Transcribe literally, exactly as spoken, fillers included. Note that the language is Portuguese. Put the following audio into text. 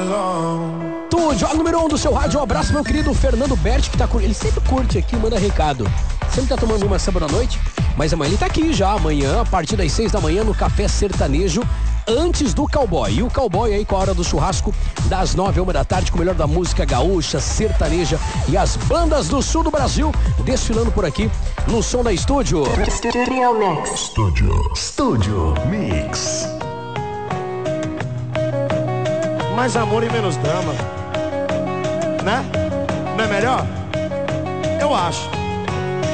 Estúdio, a número um do seu rádio. Um abraço, meu querido Fernando Berti, que tá curtindo. Ele sempre curte aqui, manda recado. Sempre tá tomando uma sábado à noite, mas amanhã ele tá aqui já, amanhã, a partir das seis da manhã, no Café Sertanejo, antes do Cowboy. E o Cowboy aí com a hora do churrasco, das nove a uma da tarde, com o melhor da música gaúcha, sertaneja e as bandas do sul do Brasil, desfilando por aqui, no som da Estúdio. Studio Mix. Estúdio. Estúdio Mix. Mais amor e menos drama, né? Não é melhor? Eu acho.